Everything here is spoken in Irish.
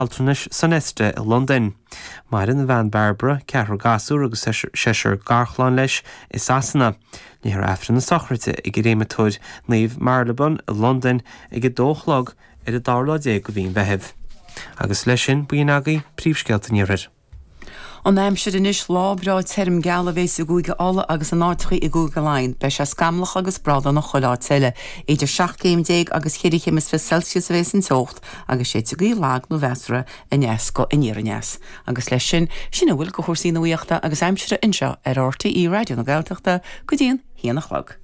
Altronis san Este i London. Mar in Van Barbara ceathar gasú agus séisiir garchláin leis is asanna. Ní ar afran na sochrite i go réimetóid naomh Marylebone i London i go dóchlog ar a dála go bhíon bheitheh. Agus leis sin buon agaí príomhscealta níorir. An aimsir inis lábráid term galvéis i gúige alla agus an átrií i gúige lein, be se scamlach agus brada na choláid teile, idir 7 agus 4 Celsius bhés an tocht, agus sé go lag nó vestra in go in Iarnes. Agus leis sin bhfuil go chósaí na uíochta agus aimsire inseo ar RTí Radio na Gaeltachta go dtíon híanach lag.